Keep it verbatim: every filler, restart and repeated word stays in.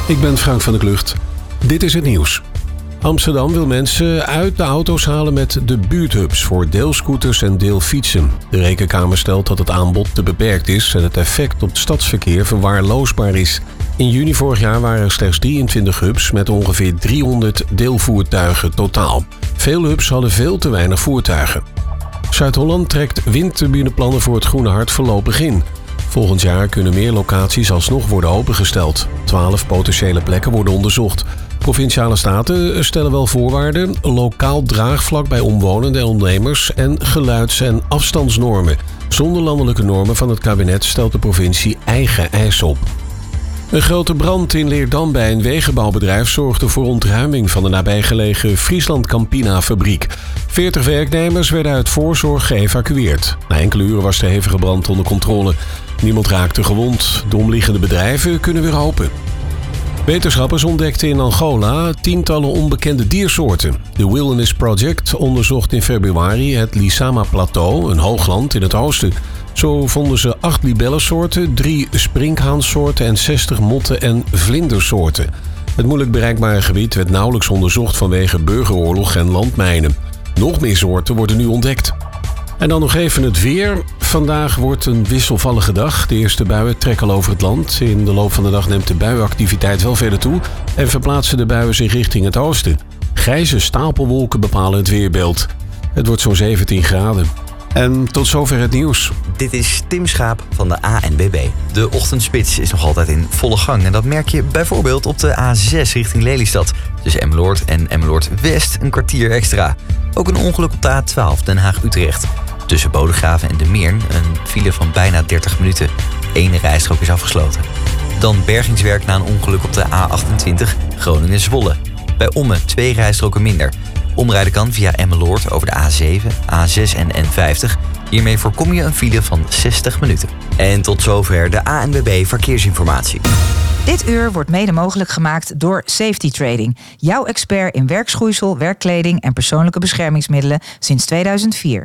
Ik ben Frank van der Klucht. Dit is het nieuws. Amsterdam wil mensen uit de auto's halen met de buurthubs voor deelscooters en deelfietsen. De Rekenkamer stelt dat het aanbod te beperkt is en het effect op het stadsverkeer verwaarloosbaar is. In juni vorig jaar waren er slechts drieëntwintig hubs met ongeveer driehonderd deelvoertuigen totaal. Veel hubs hadden veel te weinig voertuigen. Zuid-Holland trekt windturbineplannen voor het Groene Hart voorlopig in. Volgend jaar kunnen meer locaties alsnog worden opengesteld. Twaalf potentiële plekken worden onderzocht. Provinciale staten stellen wel voorwaarden, lokaal draagvlak bij omwonenden en ondernemers en geluids- en afstandsnormen. Zonder landelijke normen van het kabinet stelt de provincie eigen eisen op. Een grote brand in Leerdam bij een wegenbouwbedrijf zorgde voor ontruiming van de nabijgelegen Friesland Campina fabriek. veertig werknemers werden uit voorzorg geëvacueerd. Na enkele uren was de hevige brand onder controle. Niemand raakte gewond. De omliggende bedrijven kunnen weer open. Wetenschappers ontdekten in Angola tientallen onbekende diersoorten. De Wilderness Project onderzocht in februari het Lisama-plateau, een hoogland in het oosten. Zo vonden ze acht libellensoorten, drie sprinkhaansoorten en zestig motten- en vlindersoorten. Het moeilijk bereikbare gebied werd nauwelijks onderzocht vanwege burgeroorlog en landmijnen. Nog meer soorten worden nu ontdekt. En dan nog even het weer. Vandaag wordt een wisselvallige dag. De eerste buien trekken al over het land. In de loop van de dag neemt de buienactiviteit wel verder toe en verplaatsen de buien zich richting het oosten. Grijze stapelwolken bepalen het weerbeeld. Het wordt zo'n zeventien graden. En tot zover het nieuws. Dit is Tim Schaap van de A N B B. De ochtendspits is nog altijd in volle gang. En dat merk je bijvoorbeeld op de A zes richting Lelystad. Tussen Emmeloord en Emmeloord West een kwartier extra. Ook een ongeluk op de A twaalf Den Haag-Utrecht. Tussen Bodegraven en De Meern een file van bijna dertig minuten. Eén rijstrook is afgesloten. Dan bergingswerk na een ongeluk op de A achtentwintig Groningen-Zwolle. Bij Ommen twee rijstroken minder. Omrijden kan via Emmeloord over de A zeven, A zes en N vijftig. Hiermee voorkom je een file van zestig minuten. En tot zover de A N B B Verkeersinformatie. Dit uur wordt mede mogelijk gemaakt door Safety Trading. Jouw expert in werkschoeisel, werkkleding en persoonlijke beschermingsmiddelen sinds tweeduizend vier.